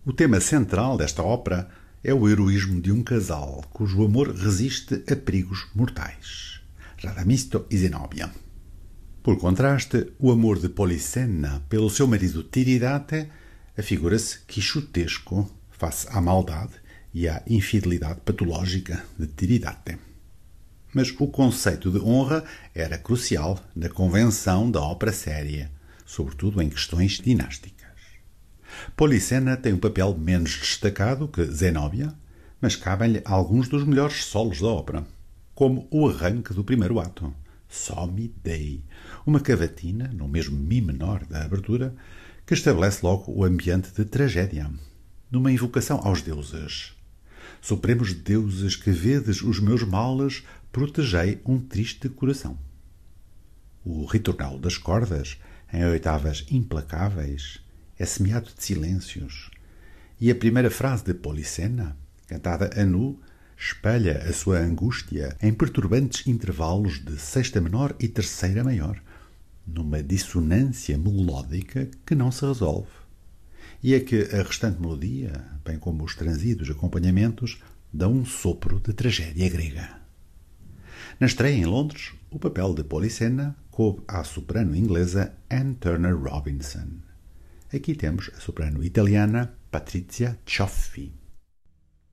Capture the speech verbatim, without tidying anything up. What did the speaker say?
O tema central desta ópera é o heroísmo de um casal cujo amor resiste a perigos mortais. Radamisto e Zenóbia. Por contraste, o amor de Polissena pelo seu marido Tiridate afigura-se quixotesco face à maldade e à infidelidade patológica de Tiridate. Mas o conceito de honra era crucial na convenção da ópera séria, sobretudo em questões dinásticas. Polissena tem um papel menos destacado que Zenóbia, mas cabem-lhe alguns dos melhores solos da ópera, como o arranque do primeiro ato, Somi Dei, uma cavatina, no mesmo mi menor da abertura, que estabelece logo o ambiente de tragédia, numa invocação aos deuses. Supremos deuses que vedes os meus males, protegei um triste coração. O ritornal das cordas, em oitavas implacáveis, é semeado de silêncios, e a primeira frase de Polissena, cantada a nu, espelha a sua angústia em perturbantes intervalos de sexta menor e terceira maior, numa dissonância melódica que não se resolve. E é que a restante melodia, bem como os transidos acompanhamentos, dão um sopro de tragédia grega. Na estreia em Londres, o papel de Polissena coube à soprano inglesa Anne Turner Robinson. Aqui temos a soprano italiana Patrizia Cioffi.